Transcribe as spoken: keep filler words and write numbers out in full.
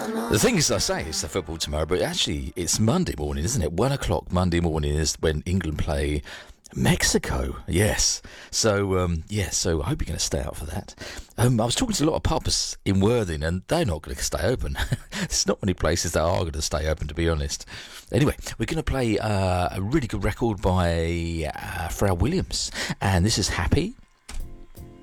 The thing is, I say it's the football tomorrow, but actually it's Monday morning, isn't it? One o'clock Monday morning is when England play Mexico. Yes. So, um, yeah, so I hope you're going to stay out for that. Um, I was talking to a lot of pubs in Worthing, and they're not going to stay open. There's not many places that are going to stay open, to be honest. Anyway, we're going to play uh, a really good record by uh, Pharrell Williams, and this is Happy.